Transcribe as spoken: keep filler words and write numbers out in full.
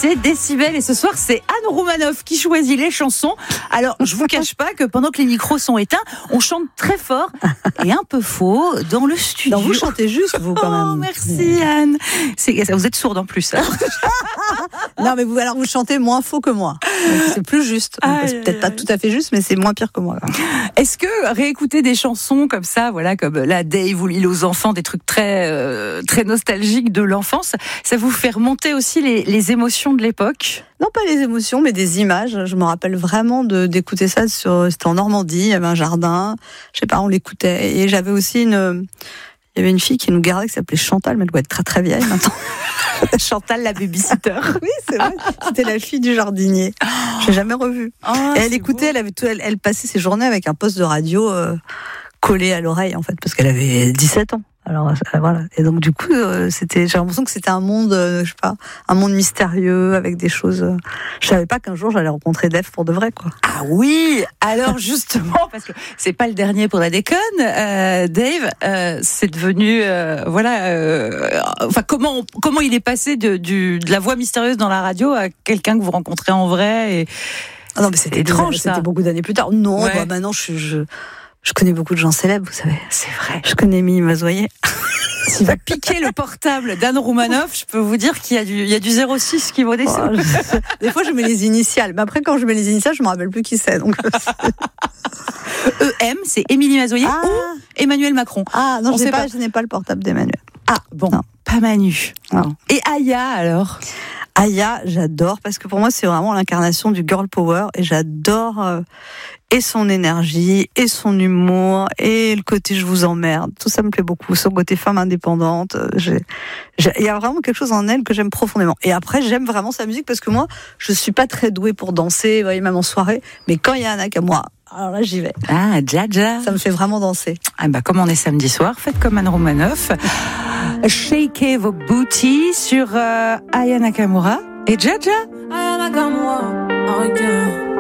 c'est Décibel et ce soir c'est Anne Roumanoff qui choisit les chansons. Alors je vous cache pas que pendant que les micros sont éteints, on chante très fort et un peu faux dans le studio. Non, vous chantez juste vous quand même. Oh merci Anne. C'est, vous êtes sourde en plus. Hein. Non mais vous alors vous chantez moins faux que moi. Donc, c'est plus juste. Donc, Aïe, c'est peut-être pas aïe. tout à fait juste, mais c'est moins pire que moi. Là. Est-ce que réécouter des chansons comme ça, voilà, comme la Dave ou l'île aux enfants, des trucs très euh, très nostalgiques de l'enfance, ça vous fait remonter aussi les, les émotions de l'époque? Non, pas les émotions, mais des images. Je me rappelle vraiment de, d'écouter ça sur, c'était en Normandie, il y avait un jardin, je sais pas, on l'écoutait. Et j'avais aussi une, il y avait une fille qui nous gardait qui s'appelait Chantal, mais elle doit être très très vieille maintenant. Chantal, la babysitter. Oui, c'est vrai. C'était la fille du jardinier. Je l'ai jamais revue. Oh, et elle écoutait, elle avait tout, elle, elle passait ses journées avec un poste de radio euh, collé à l'oreille, en fait, parce qu'elle avait dix-sept ans. Alors euh, voilà. Et donc du coup, euh, c'était, j'ai l'impression que c'était un monde, euh, je sais pas, un monde mystérieux avec des choses. Euh, je savais pas qu'un jour j'allais rencontrer Dave pour de vrai, quoi. Ah oui. Alors justement, parce que c'est pas le dernier pour la déconne, euh, Dave, euh, c'est devenu, euh, voilà, euh, enfin comment on, comment il est passé de, du, de la voix mystérieuse dans la radio à quelqu'un que vous rencontrez en vrai et Ah non, mais c'était étrange, des, ça. C'était beaucoup d'années plus tard. Non, Ouais. bah maintenant je, je, je connais beaucoup de gens célèbres, vous savez. c'est vrai. Je connais Mimi Mazoyer. Si vous piquez le portable d'Anne Roumanoff, je peux vous dire qu'il y a du, il y a du zéro six qui vaut des sous. Oh, je- Des fois, je mets les initiales. Mais après, quand je mets les initiales, je me rappelle plus qui c'est. Donc... E M, c'est Émilie Mazoyer Ah. ou Emmanuel Macron. Ah non, On je, n'ai sait pas, pas. je n'ai pas le portable d'Emmanuel. Ah bon, Non. pas Manu. Non. Et Aya alors? Aya, j'adore parce que pour moi, c'est vraiment l'incarnation du girl power et j'adore euh, et son énergie et son humour et le côté je vous emmerde. Tout ça me plaît beaucoup. Son côté femme indépendante. euh, j'ai- j'ai- Il y a vraiment quelque chose en elle que j'aime profondément. Et après, j'aime vraiment sa musique parce que moi, je suis pas très douée pour danser, vous voyez, même en soirée. Mais quand il y a un Nakamura, alors là, j'y vais. Ah, Jaja. Ça me fait vraiment danser. Ah bah comme on est samedi soir, faites comme Anne Roumanoff. Shakez vos booties sur euh, Aya Nakamura et Jaja. Aya Nakamura, oh yeah.